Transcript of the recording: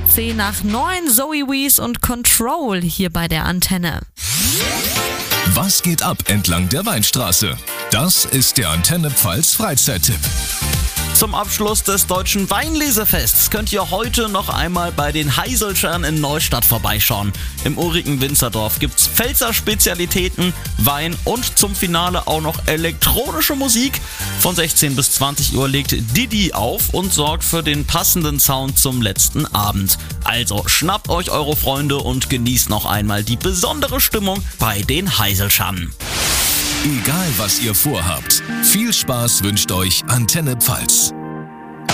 10 nach 9, Zoe Wees und Control hier bei der Antenne. Was geht ab entlang der Weinstraße? Das ist der Antenne Pfalz Freizeittipp. Zum Abschluss des Deutschen Weinlesefests könnt ihr heute noch einmal bei den Heiselschern in Neustadt vorbeischauen. Im urigen Winzerdorf gibt's Pfälzer Spezialitäten, Wein und zum Finale auch noch elektronische Musik. Von 16 bis 20 Uhr legt Didi auf und sorgt für den passenden Sound zum letzten Abend. Also schnappt euch eure Freunde und genießt noch einmal die besondere Stimmung bei den Heiselschern. Egal was ihr vorhabt, viel Spaß wünscht euch Antenne Pfalz.